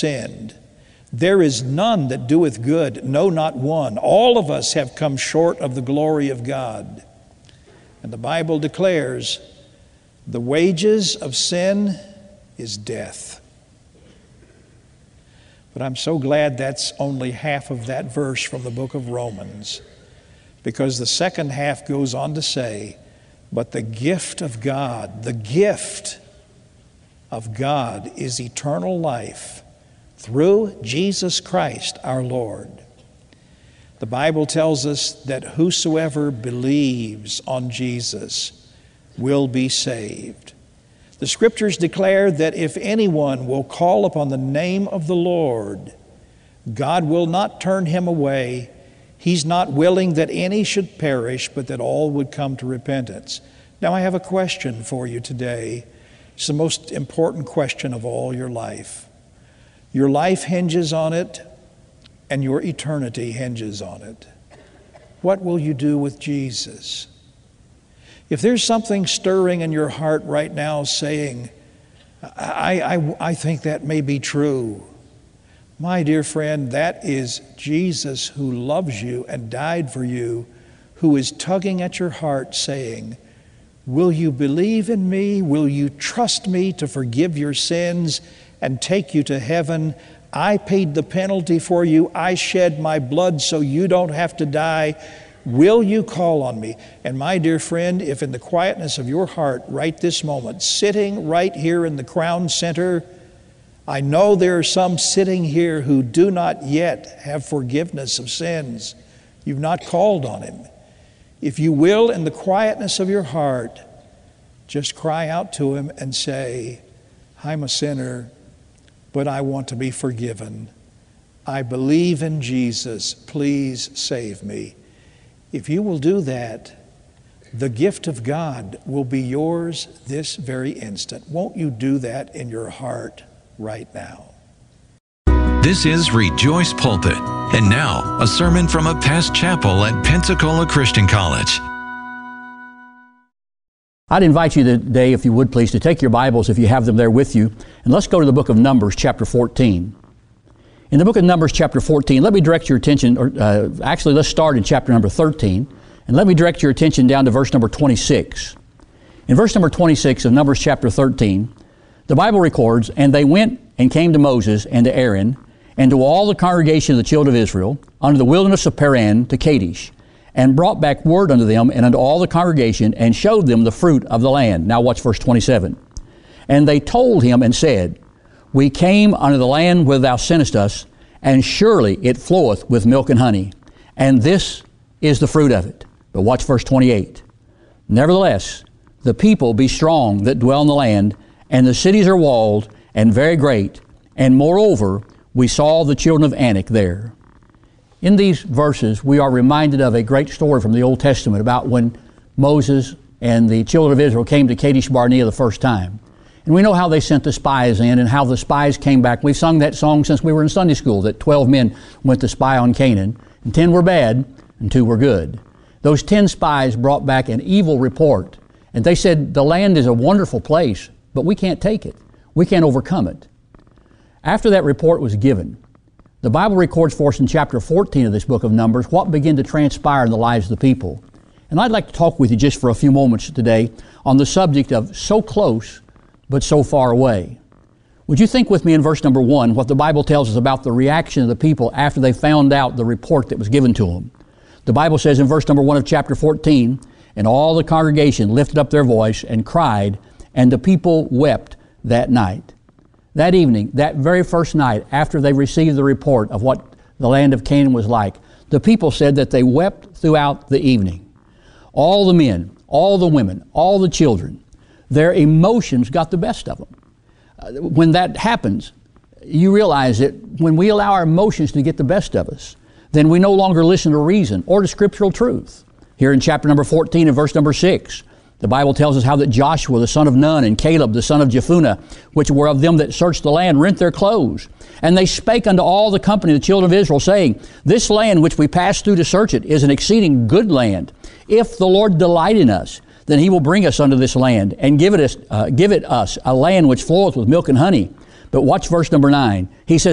sinned. There is none that doeth good, no, not one. All of us have come short of the glory of God. And the Bible declares, the wages of sin is death. But I'm so glad that's only half of that verse from the book of Romans, because the second half goes on to say, but the gift of God is eternal life through Jesus Christ our Lord. The Bible tells us that whosoever believes on Jesus will be saved. The Scriptures declare that if anyone will call upon the name of the Lord, God will not turn him away. He's not willing that any should perish, but that all would come to repentance. Now, I have a question for you today. It's the most important question of all your life. Your life hinges on it, and your eternity hinges on it. What will you do with Jesus? If there's something stirring in your heart right now saying, I think that may be true, my dear friend, that is Jesus who loves you and died for you, who is tugging at your heart saying, will you believe in me? Will you trust me to forgive your sins and take you to heaven? I paid the penalty for you. I shed my blood so you don't have to die. Will you call on me? And my dear friend, if in the quietness of your heart right this moment, sitting right here in the Crown Center, I know there are some sitting here who do not yet have forgiveness of sins. You've not called on Him. If you will, in the quietness of your heart, just cry out to Him and say, I'm a sinner, but I want to be forgiven. I believe in Jesus. Please save me. If you will do that, the gift of God will be yours this very instant. Won't you do that in your heart right now? This is Rejoice Pulpit. And now, a sermon from a past chapel at Pensacola Christian College. I'd invite you today, if you would please, to take your Bibles, if you have them there with you, and let's go to the book of Numbers, chapter 14. In the book of Numbers, chapter 14, let me direct your attention, actually let's start in chapter number 13, and let me direct your attention down to verse number 26. In verse number 26 of Numbers chapter 13, the Bible records, and they went and came to Moses and to Aaron, and to all the congregation of the children of Israel, unto the wilderness of Paran to Kadesh, and brought back word unto them and unto all the congregation, and showed them the fruit of the land. Now watch verse 27. And they told him and said, we came unto the land whither thou sentest us, and surely it floweth with milk and honey, and this is the fruit of it. But watch verse 28. Nevertheless, the people be strong that dwell in the land, and the cities are walled and very great, and moreover, we saw the children of Anak there. In these verses, we are reminded of a great story from the Old Testament about when Moses and the children of Israel came to Kadesh Barnea the first time. And we know how they sent the spies in and how the spies came back. We've sung that song since we were in Sunday school, that 12 men went to spy on Canaan, and 10 were bad and 2 were good. Those 10 spies brought back an evil report, and they said, the land is a wonderful place, but we can't take it. We can't overcome it. After that report was given, the Bible records for us in chapter 14 of this book of Numbers what began to transpire in the lives of the people. And I'd like to talk with you just for a few moments today on the subject of so close but so far away. Would you think with me in verse number 1 what the Bible tells us about the reaction of the people after they found out the report that was given to them? The Bible says in verse number 1 of chapter 14, and all the congregation lifted up their voice and cried, and the people wept that night. That evening, that very first night, after they received the report of what the land of Canaan was like, the people said that they wept throughout the evening. All the men, all the women, all the children, their emotions got the best of them. When that happens, you realize that when we allow our emotions to get the best of us, then we no longer listen to reason or to scriptural truth. Here in chapter number 14 and verse number 6, the Bible tells us how that Joshua, the son of Nun, and Caleb, the son of Jephunneh, which were of them that searched the land, rent their clothes. And they spake unto all the company of the children of Israel, saying, this land which we passed through to search it is an exceeding good land. If the Lord delight in us, then He will bring us unto this land, and give it us a land which floweth with milk and honey. But watch verse number 9. He says,